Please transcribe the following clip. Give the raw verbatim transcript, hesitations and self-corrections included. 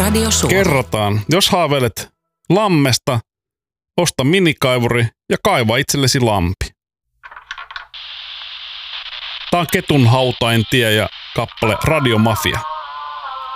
Radio Suomi. Kerrotaan, jos haaveilet lammesta, osta minikaivuri ja kaiva itsellesi lampi. Tää on Ketun hautain tie ja kappale Radio Mafia.